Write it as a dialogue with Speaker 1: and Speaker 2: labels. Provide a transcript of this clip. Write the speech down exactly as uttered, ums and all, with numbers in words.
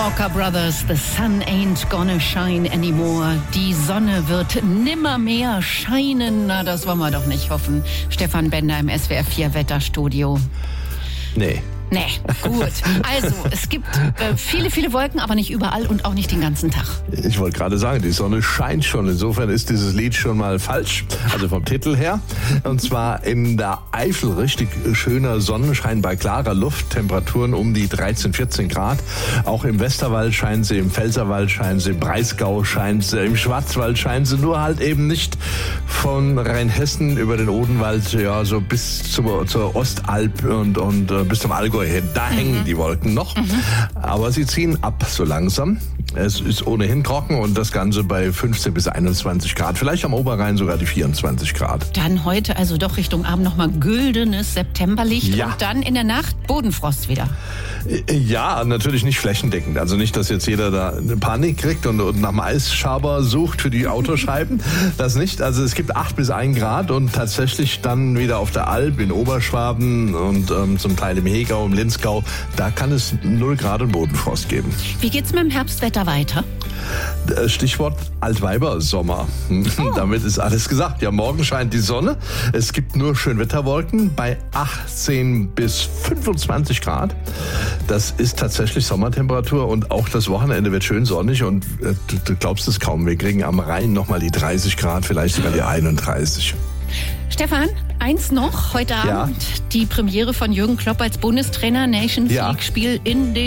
Speaker 1: Walker Brothers, The Sun Ain't Gonna Shine Anymore. Die Sonne wird nimmermehr scheinen. Na, das wollen wir doch nicht hoffen. Stefan Bender im S W R vier Wetterstudio.
Speaker 2: Nee.
Speaker 1: Nee, gut. Also, es gibt äh, viele, viele Wolken, aber nicht überall und auch nicht den ganzen Tag.
Speaker 2: Ich wollte gerade sagen, die Sonne scheint schon. Insofern ist dieses Lied schon mal falsch. Also vom Titel her. Und zwar in der Eifel richtig schöner Sonnenschein bei klarer Luft. Temperaturen um die dreizehn, vierzehn Grad. Auch im Westerwald scheinen sie, im Pfälzerwald scheinen sie, im Breisgau scheinen sie, im Schwarzwald scheinen sie. Nur halt eben nicht von Rheinhessen über den Odenwald, ja, so bis zur, zur Ostalb und, und äh, bis zum Allgäu. Da hängen mhm. die Wolken noch, mhm. aber sie ziehen ab so langsam. Es ist ohnehin trocken und das Ganze bei fünfzehn bis einundzwanzig Grad. Vielleicht am Oberrhein sogar die vierundzwanzig Grad.
Speaker 1: Dann heute also doch Richtung Abend nochmal güldenes Septemberlicht
Speaker 2: ja.
Speaker 1: und dann in der Nacht Bodenfrost wieder.
Speaker 2: Ja, natürlich nicht flächendeckend. Also nicht, dass jetzt jeder da eine Panik kriegt und, und nach einem Eisschaber sucht für die Autoscheiben. Das nicht. Also es gibt acht bis ein Grad und tatsächlich dann wieder auf der Alb, in Oberschwaben und ähm, zum Teil im Hegau, im Linzgau, da kann es null Grad und Bodenfrost geben.
Speaker 1: Wie geht's mit dem Herbstwetter weiter?
Speaker 2: Stichwort Altweibersommer. Oh. Damit ist alles gesagt. Ja, morgen scheint die Sonne. Es gibt nur Schönwetterwolken bei achtzehn bis fünfundzwanzig Grad. Das ist tatsächlich Sommertemperatur und auch das Wochenende wird schön sonnig und äh, du, du glaubst es kaum. Wir kriegen am Rhein nochmal die dreißig Grad, vielleicht sogar die einunddreißig.
Speaker 1: Stefan, eins noch. Heute Abend
Speaker 2: ja.
Speaker 1: die Premiere von Jürgen Klopp als Bundestrainer. Nations
Speaker 2: ja.
Speaker 1: League-Spiel in den